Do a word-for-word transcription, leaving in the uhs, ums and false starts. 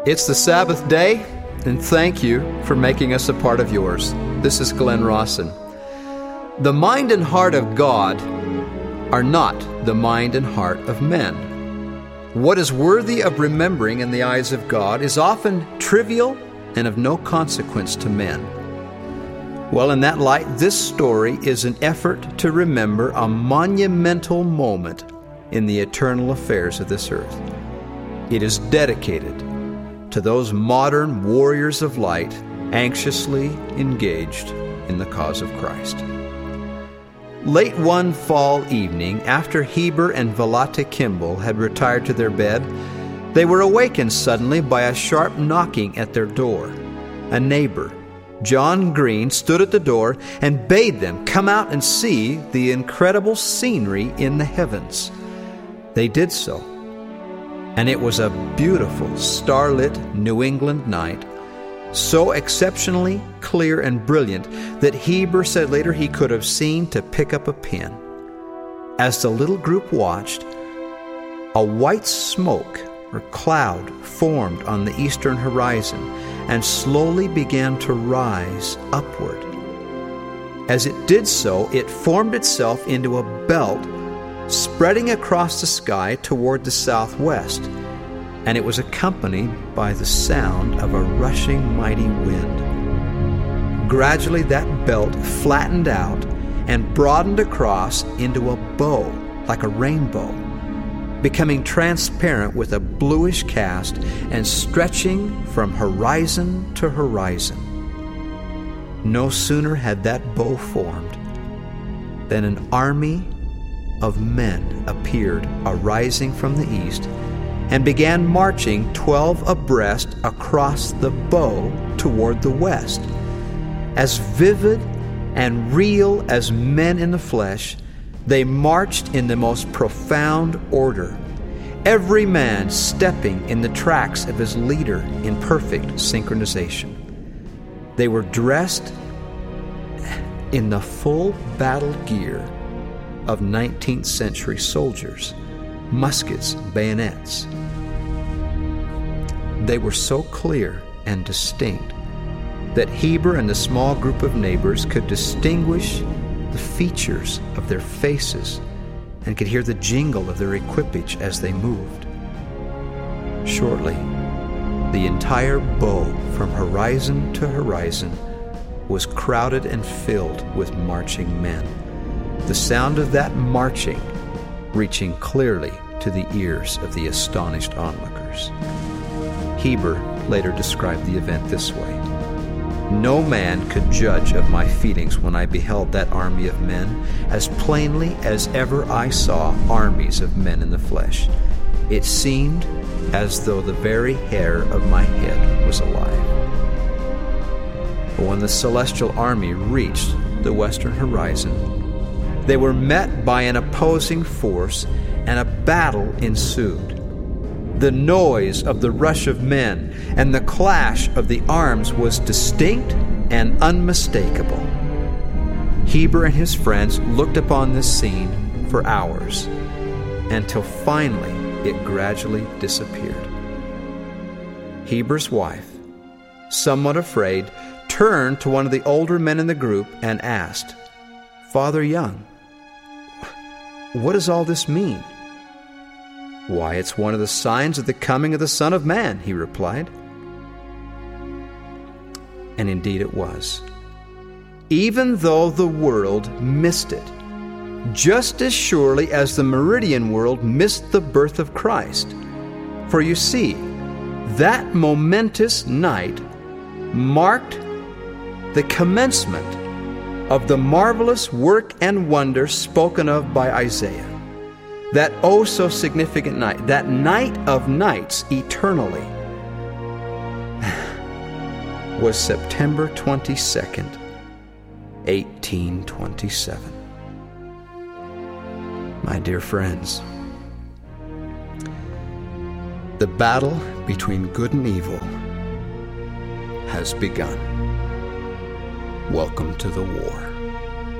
It's the Sabbath day, and thank you for making us a part of yours. This is Glenn Rawson. The mind and heart of God are not the mind and heart of men. What is worthy of remembering in the eyes of God is often trivial and of no consequence to men. Well, in that light, this story is an effort to remember a monumental moment in the eternal affairs of this earth. It is dedicated to those modern warriors of light anxiously engaged in the cause of Christ. Late one fall evening, after Heber and Vallata Kimball had retired to their bed, they were awakened suddenly by a sharp knocking at their door. A neighbor, John Green, stood at the door and bade them come out and see the incredible scenery in the heavens. They did so, and it was a beautiful starlit New England night, so exceptionally clear and brilliant that Heber said later he could have seen to pick up a pin. As the little group watched, a white smoke or cloud formed on the eastern horizon and slowly began to rise upward. As it did so, it formed itself into a belt spreading across the sky toward the southwest, and it was accompanied by the sound of a rushing mighty wind. Gradually that belt flattened out and broadened across into a bow, like a rainbow, becoming transparent with a bluish cast and stretching from horizon to horizon. No sooner had that bow formed than an army of men appeared arising from the east and began marching twelve abreast across the bow toward the west. As vivid and real as men in the flesh, they marched in the most profound order, every man stepping in the tracks of his leader in perfect synchronization. They were dressed in the full battle gear of nineteenth century soldiers, muskets, bayonets. They were so clear and distinct that Heber and the small group of neighbors could distinguish the features of their faces and could hear the jingle of their equipage as they moved. Shortly, the entire bow from horizon to horizon was crowded and filled with marching men, the sound of that marching reaching clearly to the ears of the astonished onlookers. Heber later described the event this way: "No man could judge of my feelings when I beheld that army of men as plainly as ever I saw armies of men in the flesh. It seemed as though the very hair of my head was alive." But when the celestial army reached the western horizon, they were met by an opposing force, and a battle ensued. The noise of the rush of men and the clash of the arms was distinct and unmistakable. Heber and his friends looked upon this scene for hours, until finally it gradually disappeared. Heber's wife, somewhat afraid, turned to one of the older men in the group and asked, "Father Young, what does all this mean?" "Why, it's one of the signs of the coming of the Son of Man," he replied. And indeed it was. Even though the world missed it, just as surely as the Meridian world missed the birth of Christ. For you see, that momentous night marked the commencement of the marvelous work and wonder spoken of by Isaiah. That oh so significant night, that night of nights eternally, was September twenty-second, eighteen twenty-seven. My dear friends, the battle between good and evil has begun. Welcome to the war.